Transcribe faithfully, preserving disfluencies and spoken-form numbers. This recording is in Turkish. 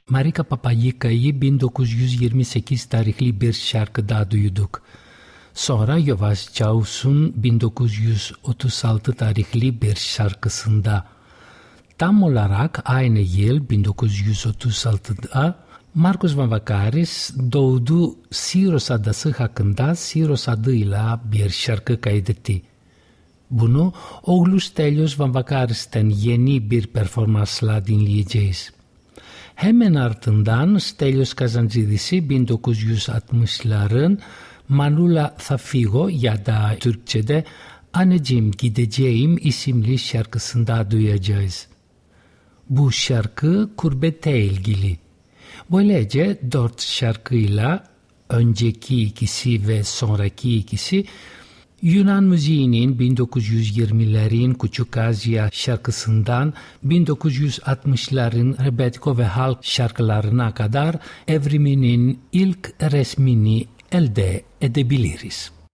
Marika Papayika'yı bin dokuz yüz yirmi sekiz tarihli bir şarkıda duyduk. Sonra Yavaş Çavuş'un bin dokuz yüz otuz altı tarihli bir şarkısında. Tam olarak aynı yıl bin dokuz yüz otuz altıda Marcos Vamvakaris doğdu Siros Adası hakkında Siros adıyla bir şarkı kaydetti. Bunu oğlu Stelios Vamvakaris'ten yeni bir performansla dinleyeceğiz. Hemen ardından Stelios Kazancıdis'i bin dokuz yüz altmışların Manula Thafigo ya da Türkçe'de Anneciğim Gideceğim isimli şarkısında duyacağız. Bu şarkı gurbete ilgili. Böylece dört şarkıyla önceki ikisi ve sonraki ikisi Yunan müziğinin bin dokuz yüz yirmilerin Küçük Asya şarkısından bin dokuz yüz altmışların rebetiko ve halk şarkılarına kadar evriminin ilk resmini elde edebiliriz.